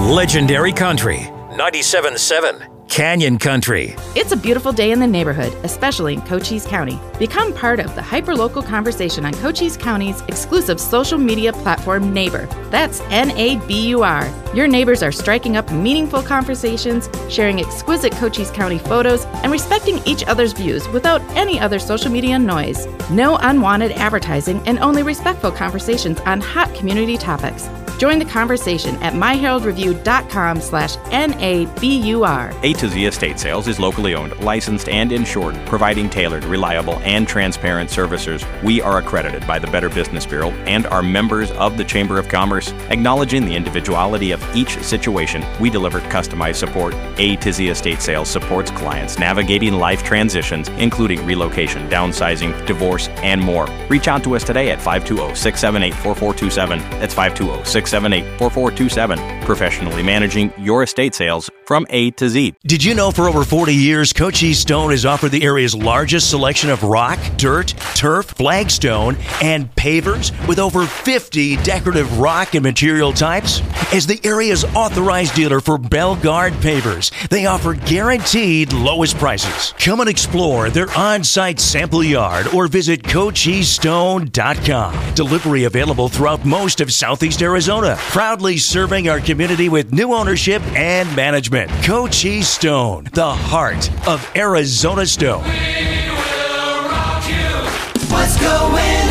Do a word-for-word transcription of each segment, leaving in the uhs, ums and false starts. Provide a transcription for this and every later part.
Legendary Country, ninety-seven point seven. Canyon Country. It's a beautiful day in the neighborhood, especially in Cochise County. Become part of the hyperlocal conversation on Cochise County's exclusive social media platform, Neighbor. That's N A B U R. Your neighbors are striking up meaningful conversations, sharing exquisite Cochise County photos, and respecting each other's views without any other social media noise. No unwanted advertising and only respectful conversations on hot community topics. Join the conversation at my herald review dot com slash N A B U R. A to Z Estate Sales is locally owned, licensed, and insured, providing tailored, reliable, and transparent services. We are accredited by the Better Business Bureau and are members of the Chamber of Commerce. Acknowledging the individuality of each situation, we deliver customized support. A to Z Estate Sales supports clients navigating life transitions, including relocation, downsizing, divorce, and more. Reach out to us today at five two zero, six seven eight, four four two seven. That's five two zero, six seven eight, four four two seven. Professionally managing your estate sales from A to Z. Did you know for over forty years, Cochise Stone has offered the area's largest selection of rock, dirt, turf, flagstone, and pavers with over fifty decorative rock and material types? As the area's authorized dealer for Belgard Pavers, they offer guaranteed lowest prices. Come and explore their on-site sample yard or visit Cochise Stone dot com. Delivery available throughout most of Southeast Arizona, proudly serving our community with new ownership and management. Cochise Stone, the heart of Arizona stone. We will rock you. What's going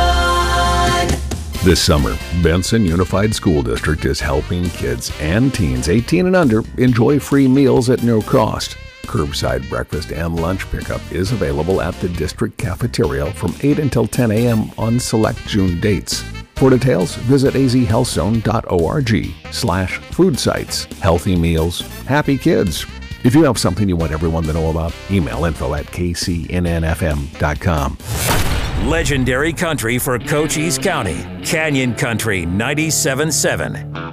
on? This summer, Benson Unified School District is helping kids and teens eighteen and under enjoy free meals at no cost. Curbside breakfast and lunch pickup is available at the district cafeteria from eight until ten a.m. on select June dates. For details, visit azhealthzone dot org slash food sites. Healthy meals, happy kids. If you have something you want everyone to know about, email info at k c n n f m dot com. Legendary Country for Cochise County. Canyon Country, ninety-seven point seven.